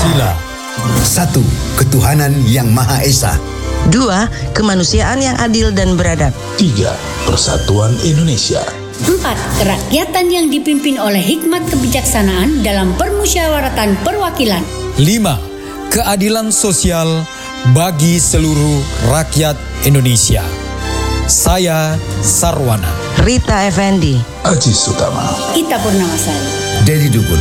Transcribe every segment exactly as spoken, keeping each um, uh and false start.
Pancasila. Satu, ketuhanan yang Maha Esa. Dua, kemanusiaan yang adil dan beradab. Tiga, persatuan Indonesia. Empat, kerakyatan yang dipimpin oleh hikmat kebijaksanaan dalam permusyawaratan perwakilan. Lima, keadilan sosial bagi seluruh rakyat Indonesia. Saya Sarwana. Rita Effendi. Aji Sutama. Ita Purnamasari. Dedi Dukun.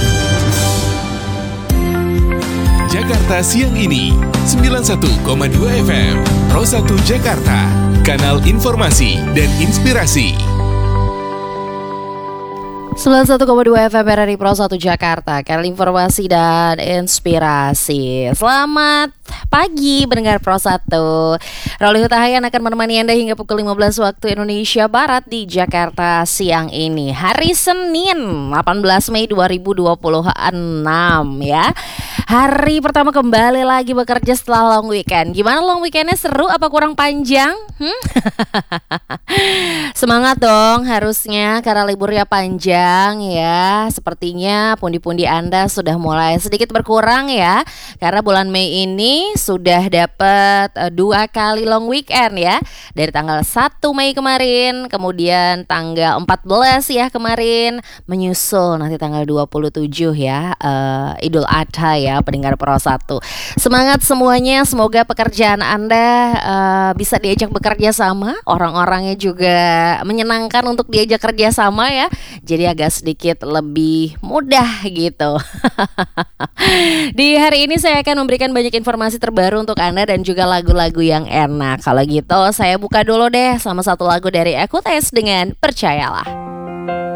Jakarta Siang Ini sembilan puluh satu koma dua F M Pro satu Jakarta, kanal informasi dan inspirasi. sembilan puluh satu koma dua F M R R I Pro satu Jakarta, kanal informasi dan inspirasi. Selamat pagi pendengar Pro satu. Roli Hutahayan akan menemani Anda hingga pukul lima belas waktu Indonesia Barat di Jakarta Siang Ini. Hari Senin delapan belas Mei dua ribu dua puluh enam ya. Hari pertama kembali lagi bekerja setelah long weekend. Gimana long weekendnya, seru apa kurang panjang? Hmm? Semangat dong harusnya karena liburnya panjang ya. Sepertinya pundi-pundi Anda sudah mulai sedikit berkurang ya. Karena bulan Mei ini sudah dapat uh, dua kali long weekend ya. Dari tanggal satu Mei kemarin, kemudian tanggal empat belas ya kemarin, menyusul nanti tanggal dua puluh tujuh ya, uh, Idul Adha ya. Pendengar Pro satu, semangat semuanya. Semoga pekerjaan Anda uh, bisa diajak bekerja sama, orang-orangnya juga menyenangkan untuk diajak kerja sama ya. Jadi agak sedikit lebih mudah gitu. Di hari ini saya akan memberikan banyak informasi terbaru untuk Anda dan juga lagu-lagu yang enak. Kalau gitu saya buka dulu deh sama satu lagu dari Aku Tes dengan Percayalah.